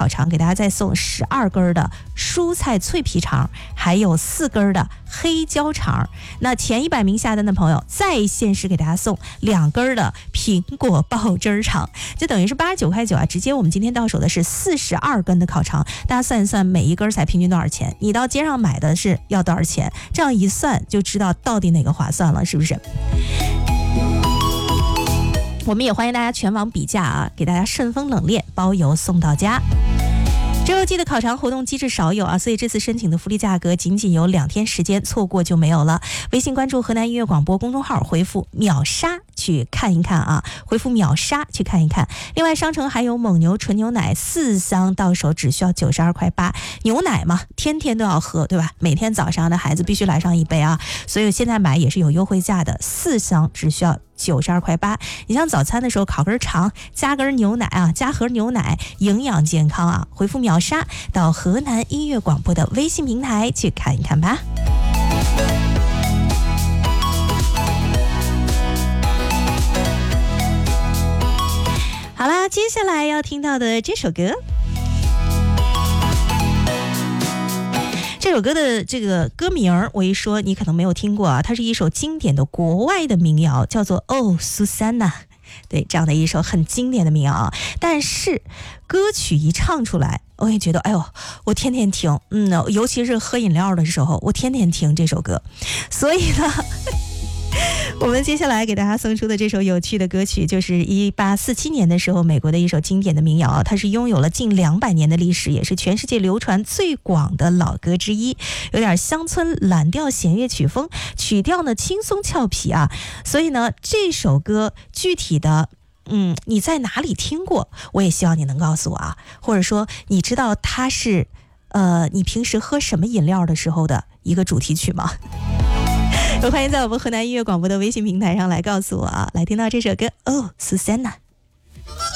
烤肠，给大家再送12根的蔬菜脆皮肠，还有4根的黑椒肠。那前100名下单的朋友再限时给大家送2根的苹果爆汁肠，就等于是89.9块啊！直接我们今天到手的是42根的烤肠，大家算一算每一根才平均多少钱？你到街上买的是要多少钱？这样一算就知道到底哪个划算了，是不是？我们也欢迎大家全网比价啊，给大家顺丰冷链包邮送到家。这周季的烤肠活动机制少有啊，所以这次申请的福利价格仅仅有2天时间，错过就没有了。微信关注河南音乐广播公众号，回复秒杀去看一看啊，回复秒杀去看一看。另外商城还有蒙牛纯牛奶4箱到手只需要92.8块，牛奶嘛天天都要喝，对吧？每天早上的孩子必须来上一杯啊，所以现在买也是有优惠价的，4箱只需要92.8块。你像早餐的时候烤根肠，加根牛奶啊，加盒牛奶，营养健康啊！回复秒杀到河南音乐广播的微信平台去看一看吧。好啦，接下来要听到的这首歌，这首歌的这个歌名我一说你可能没有听过啊，它是一首经典的国外的民谣，叫做哦苏珊娜。对，这样的一首很经典的民谣啊，但是歌曲一唱出来，我也觉得哎呦，我天天听，尤其是喝饮料的时候，我天天听这首歌。所以呢我们接下来给大家送出的这首有趣的歌曲，就是1847年的时候美国的一首经典的民谣啊，它是拥有了近200年的历史，也是全世界流传最广的老歌之一，有点乡村蓝调弦乐曲风，曲调呢轻松俏皮啊。所以呢这首歌具体的你在哪里听过，我也希望你能告诉我啊，或者说你知道它是你平时喝什么饮料的时候的一个主题曲吗？欢迎在我们河南音乐广播的微信平台上来告诉我啊，来听到这首歌哦，苏珊娜。